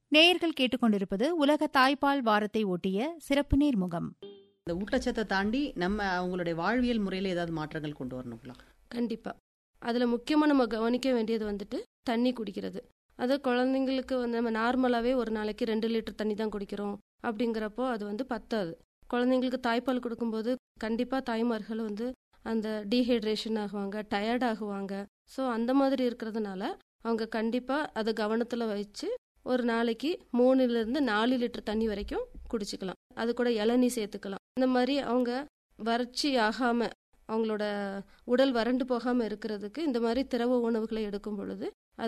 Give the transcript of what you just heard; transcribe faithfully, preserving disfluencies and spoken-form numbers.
நேயர்கள் கேட்டுக்கொண்டிருப்பது உலக தாய்ப்பால் வாரத்தை ஒட்டிய சிறப்பு நேர்முகம். இந்த ஊட்டச்சத்தை தாண்டி நம்ம அவங்களுடைய வாழ்வியல் முறையில் ஏதாவது மாற்றங்கள் கொண்டு வரணுங்களா? கண்டிப்பாக. அதில் முக்கியமாக நம்ம கவனிக்க வேண்டியது வந்துட்டு தண்ணி குடிக்கிறது. அது குழந்தைங்களுக்கு வந்து நம்ம நார்மலாகவே ஒரு நாளைக்கு ரெண்டு லிட்டர் தண்ணி தான் குடிக்கிறோம். அப்படிங்கிறப்போ அது வந்து பத்தாது. குழந்தைங்களுக்கு தாய்ப்பால் கொடுக்கும்போது கண்டிப்பாக தாய்மார்கள் வந்து அந்த டீஹைட்ரேஷன் ஆகுவாங்க, டயர்ட் ஆகுவாங்க. ஸோ அந்த மாதிரி இருக்கிறதுனால அவங்க கண்டிப்பாக அதை கவனத்தில் வச்சு ஒரு நாளைக்கு மூணுலேருந்து நாலு லிட்டர் தண்ணி வரைக்கும் குடிச்சிக்கலாம். அது கூட இளநீர் சேர்த்துக்கலாம். இந்த மாதிரி அவங்க வறட்சி ஆகாமல், அவங்களோட உடல் வறண்டு போகாமல் இருக்கிறதுக்கு இந்த மாதிரி திரவ உணவுகளை எடுக்கும் பொழுது